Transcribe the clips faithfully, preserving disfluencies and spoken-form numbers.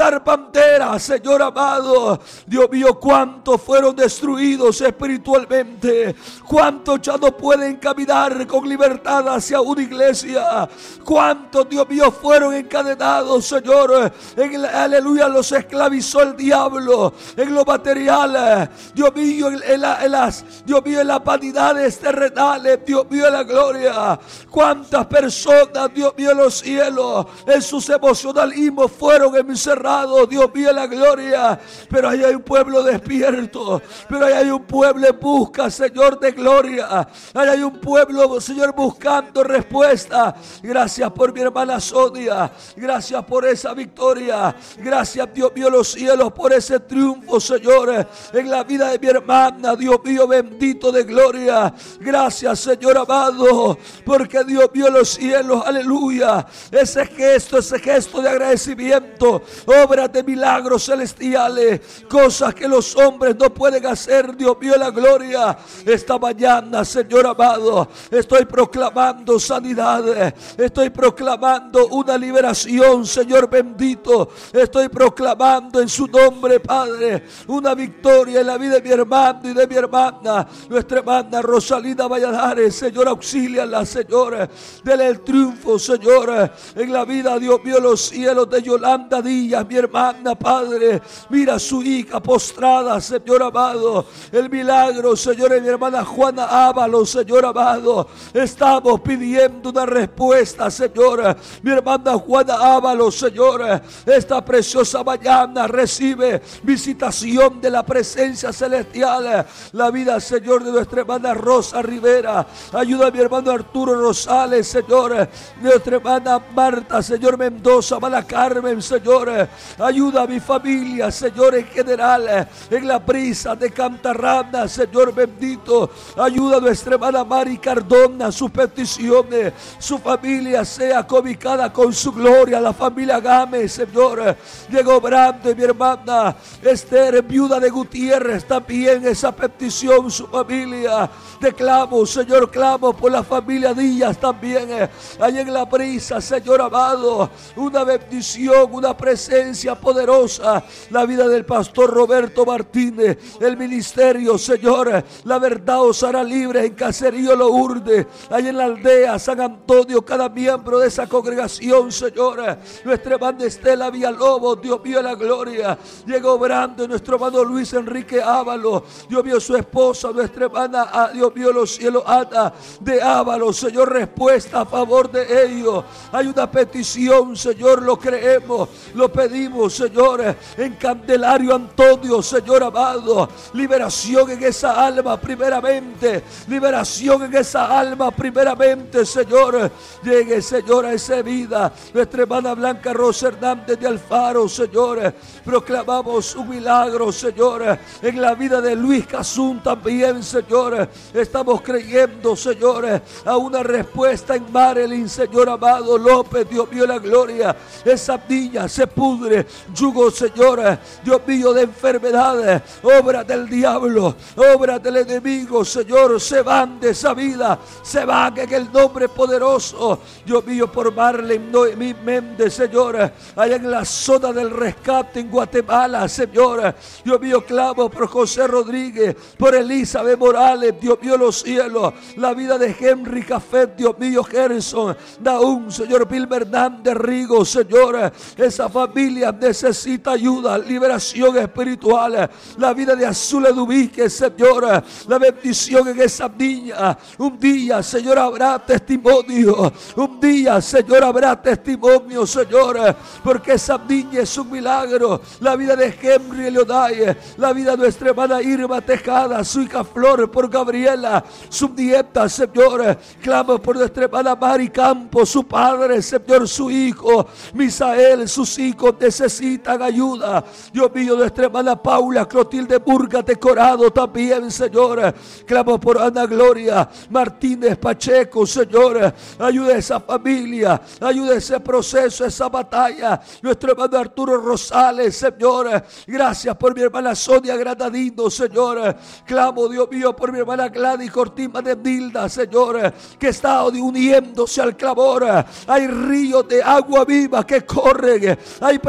levantar banderas, Señor amado. Dios mío, cuántos fueron destruidos espiritualmente, cuántos ya no pueden caminar con libertad hacia una iglesia, cuántos, Dios mío, fueron encadenados, Señor. En la, aleluya, los esclavizó el diablo en lo material, Dios mío, en, en, la, en las, Dios mío, en las vanidades terrenales, Dios mío, en la gloria. Cuántas personas, Dios mío, en los cielos, en sus emocionalismos fueron encerrados, Dios mío, en la gloria. Pero ahí hay un pueblo despierto, pero ahí hay un pueblo en busca, Señor, de gloria. Ahí hay un pueblo, Señor, buscando respuesta. Gracias por mi hermana Sonia, gracias por esa victoria, gracias, Dios mío, los cielos, por ese triunfo, Señor, en la vida de mi hermana, Dios mío, bendito de gloria. Gracias, Señor amado, porque Dios mío, los cielos, aleluya, ese gesto, ese gesto de agradecimiento, obras de milagros celestiales, cosas que los hombres no pueden hacer, Dios mío, la gloria. Esta mañana, Señor amado, estoy proclamando sanidad, estoy proclamando una liberación, Señor bendito. Estoy proclamando en su nombre, Padre, una victoria en la vida de mi hermano y de mi hermana, nuestra hermana Rosalinda Valladares. Señor, auxíliala, Señor, dele el triunfo, Señor, en la vida, Dios mío, los cielos, de Yolanda Díaz, mi hermana, Padre. Mira a su hija postrada, Señor amado, el milagro, Señor, en mi hermana Juana Ábalos, Señor amado. Estamos pidiendo una respuesta, Señor. Mi hermana Juana Ábalos, Señor, esta preciosa mañana recibe visitación de la presencia celestial. La vida, Señor, de nuestra hermana Rosa Rivera. Ayuda a mi hermano Arturo Rosales, Señor. Nuestra hermana Marta, Señor Mendoza, Mala Carmen, Señor. Ayuda a mi familia, Señor, en general, en la prisa de Cantarrana, Señor bendito. Ayuda a nuestra hermana Mari Cardona, sus peticiones, su familia sea cobijada con su gloria. La familia Gámez, Señor, Diego Brando y mi hermana Esther, viuda de Gutiérrez, también esa petición, su familia. Te clamo, Señor, clamo por la familia Díaz también, eh, ahí en la prisa, Señor amado. Una bendición, una presencia poderosa. La vida del pastor Roberto Martínez, el ministerio, Señor, la verdad os hará libre en Caserío Lourdes, ahí en la aldea San Antonio, cada miembro de esa congregación, Señor. Nuestra hermana Estela Villalobos, Dios mío, la gloria. Diego Brando, nuestro hermano Luis Enrique Ábalos, Dios mío, su esposa, nuestra hermana, Dios mío, los cielos, Ana de Ábalos, Señor, respuesta a favor de ellos. Hay una petición, Señor, lo creemos, lo pedimos, Señor, en Candelario Antonio, Señor amado. Liberación en esa alma primeramente, liberación en esa alma primeramente, Señor. Llegue, Señor, a esa vida. Nuestra hermana Blanca Rosa Hernández de Alfaro, Señor, proclamamos un milagro, Señor, en la vida de Luis Cazún también, Señor. Estamos creyendo, Señor, a una respuesta en Marilyn, Señor amado. López, Dios mío, la gloria. Esa niña se pudre, yugo, Señor, Dios mío, de enfermedades, obras del diablo, obras del enemigo, Señor, se van de esa vida, se van en el nombre poderoso, Dios mío, por Marlene Noemí Méndez, Señor, allá en la zona del rescate en Guatemala, Señor. Dios mío, clamo por José Rodríguez, por Elizabeth Morales, Dios mío, los cielos, la vida de Henry Café, Dios mío, Gerson, Naún, Señor, Vilma Hernández Rigo, Señor. Esa familia necesita ayuda, liberación espiritual. La vida de Azul Eduvique, Señor, la bendición en esa niña. Un día, Señor, habrá testimonio. Un día, Señor, habrá testimonio, Señor, porque esa niña es un milagro. La vida de Henry Leoday, la vida de nuestra hermana Irma Tejada, su hija Flor, por Gabriela, su nieta, Señor. Clamo por nuestra hermana Mari Campos, su padre, Señor, su hijo Misael, sus hijos necesitan ayuda. Dios mío, nuestra hermana Paula Clotilde Burga Decorado también, Señor. Clamo por Ana Gloria Martínez Pacheco, Señor. Ayuda a esa familia, ayuda a ese proceso, esa batalla. Nuestro hermano Arturo Rosales, Señor. Gracias por mi hermana Sonia Granadino, Señor. Clamo, Dios mío, por mi hermana Gladys Cortima de Nilda, Señor, que está uniéndose al clamor. Hay ríos de agua viva que corren. Hay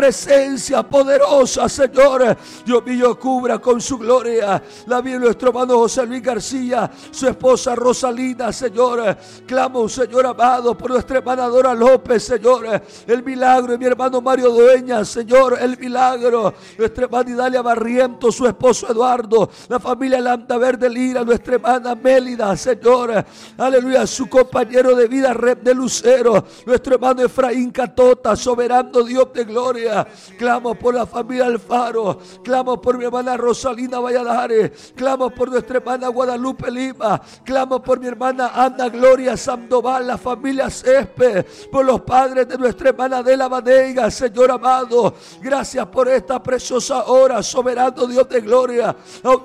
presencia poderosa, Señor. Dios mío, cubra con su gloria la vida de nuestro hermano José Luis García, su esposa Rosalina, Señor. Clamo, Señor amado, por nuestra hermana Dora López, Señor. El milagro de mi hermano Mario Dueña, Señor. El milagro. Nuestra hermana Idalia Barriento, su esposo Eduardo. La familia Lambda Verde Lira, nuestra hermana Mélida, Señor. Aleluya, su compañero de vida, Red de Lucero. Nuestro hermano Efraín Catota, soberano Dios de gloria. Clamo por la familia Alfaro. Clamo por mi hermana Rosalina Valladares. Clamo por nuestra hermana Guadalupe Lima. Clamo por mi hermana Ana Gloria Sandoval, la familia Césped, por los padres de nuestra hermana Adela Vanega, Señor amado. Gracias por esta preciosa hora, soberano Dios de gloria.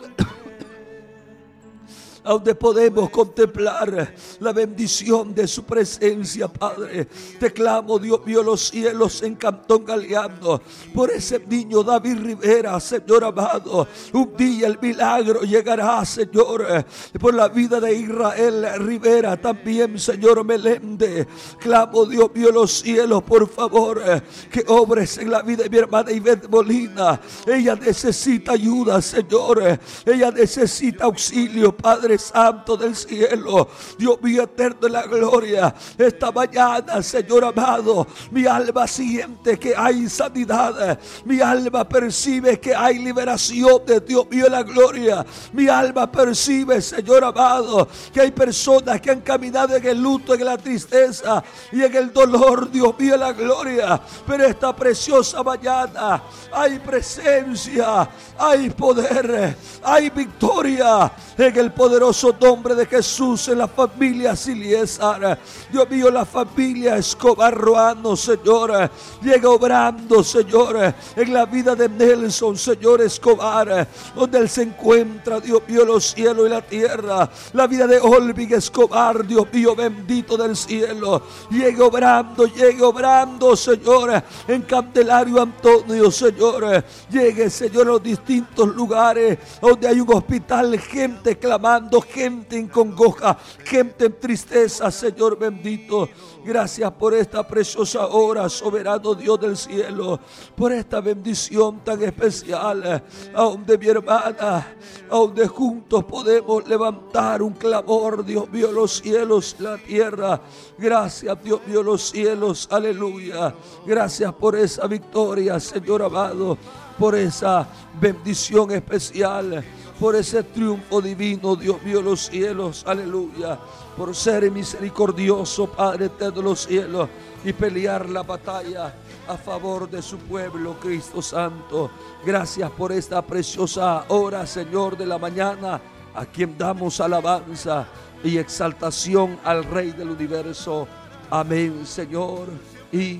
Donde podemos contemplar la bendición de su presencia, Padre. Te clamo, Dios mío, los cielos en Cantón Galeano, por ese niño David Rivera, Señor amado. Un día el milagro llegará, Señor, por la vida de Israel Rivera, también, Señor Meléndez. Clamo, Dios mío, los cielos, por favor, que obres en la vida de mi hermana Ivette Molina. Ella necesita ayuda, Señor. Ella necesita auxilio, Padre Santo del cielo. Dios mío eterno en la gloria. Esta mañana, Señor amado, mi alma siente que hay sanidad. Mi alma percibe que hay liberación de Dios mío en la gloria. Mi alma percibe, Señor amado, que hay personas que han caminado en el luto, en la tristeza y en el dolor, Dios mío en la gloria. Pero esta preciosa mañana hay presencia, hay poder, hay victoria en el poderoso nombre de Jesús, en la familia Siliesar. Dios mío, la familia Escobar Ruano, Señor, llega obrando, Señor, en la vida de Nelson, Señor Escobar, donde él se encuentra, Dios mío, los cielos y la tierra. La vida de Olvig Escobar, Dios mío, bendito del cielo, llega obrando, llega obrando, Señor, en Candelario Antonio, Señor. Llegue, Señor, a los distintos lugares donde hay un hospital, gente clamando, gente en congoja, gente en tristeza, Señor bendito. Gracias por esta preciosa hora, soberano Dios del cielo, por esta bendición tan especial, a donde mi hermana, a donde juntos podemos levantar un clamor, Dios mío, los cielos, la tierra. Gracias, Dios mío, los cielos, aleluya. Gracias por esa victoria, Señor amado, por esa bendición especial, por ese triunfo divino, Dios mío, los cielos, aleluya, por ser misericordioso, Padre eterno de los cielos, y pelear la batalla a favor de su pueblo, Cristo Santo. Gracias por esta preciosa hora, Señor, de la mañana, a quien damos alabanza y exaltación al Rey del universo. Amén, Señor. Y